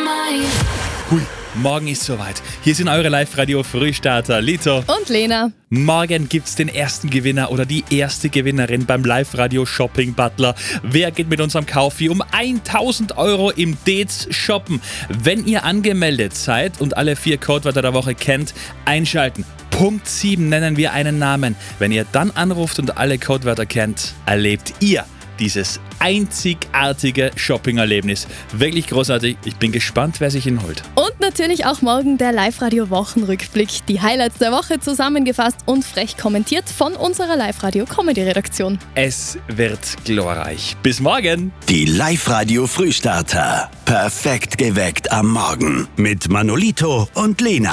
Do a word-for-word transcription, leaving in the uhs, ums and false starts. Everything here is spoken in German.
Hui, morgen ist soweit. Hier sind eure Live-Radio-Frühstarter Lito und Lena. Morgen gibt's den ersten Gewinner oder die erste Gewinnerin beim Live-Radio-Shopping-Butler. Wer geht mit unserem Kaufi um tausend Euro im Dez shoppen? Wenn ihr angemeldet seid und alle vier Codewörter der Woche kennt, einschalten. Punkt sieben nennen wir einen Namen. Wenn ihr dann anruft und alle Codewörter kennt, erlebt ihr dieses einzigartige Shopping-Erlebnis. Wirklich großartig. Ich bin gespannt, wer sich ihn holt. Und natürlich auch morgen der Live-Radio-Wochenrückblick. Die Highlights der Woche zusammengefasst und frech kommentiert von unserer Live-Radio-Comedy-Redaktion. Es wird glorreich. Bis morgen. Die Live-Radio-Frühstarter. Perfekt geweckt am Morgen. Mit Manolito und Lena.